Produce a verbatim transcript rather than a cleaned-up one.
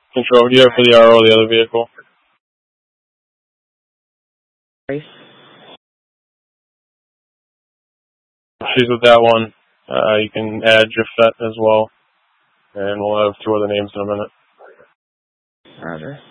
Control, do you have for the R O the other vehicle? Sorry. She's with that one. Uh, you can add Jafet as well. And we'll have two other names in a minute. Roger.